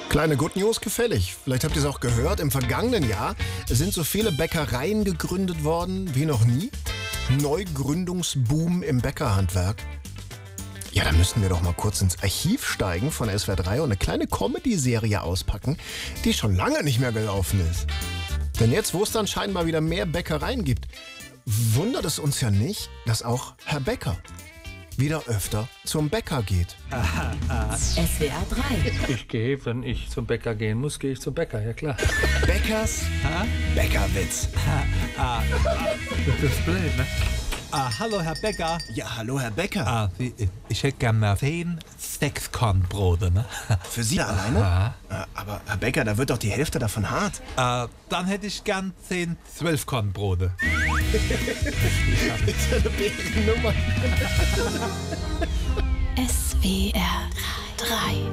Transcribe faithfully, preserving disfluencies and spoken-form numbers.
Kleine Good News gefällig. Vielleicht habt ihr es auch gehört. Im vergangenen Jahr sind so viele Bäckereien gegründet worden wie noch nie. Neugründungsboom im Bäckerhandwerk. Ja, da müssten wir doch mal kurz ins Archiv steigen von S W R drei und eine kleine Comedy-Serie auspacken, die schon lange nicht mehr gelaufen ist. Denn jetzt, wo es dann scheinbar wieder mehr Bäckereien gibt, wundert es uns ja nicht, dass auch Herr Bäcker wieder öfter zum Bäcker geht. S W R drei. Ich gehe, wenn ich zum Bäcker gehen muss, gehe ich zum Bäcker, ja klar. Bäckers Bäckerwitz. Das ist blöd, ne? Ah, hallo, Herr Bäcker. Ja, hallo Herr Bäcker. Ah, ich, ich hätte gern mal zehn Sechskornbrote, ne? Für Sie alleine? Aha. Äh, Aber Herr Bäcker, da wird doch die Hälfte davon hart. Ah, dann hätte ich gern zehn Zwölfkornbrote. Das ist eine Bärennummer. S W R drei.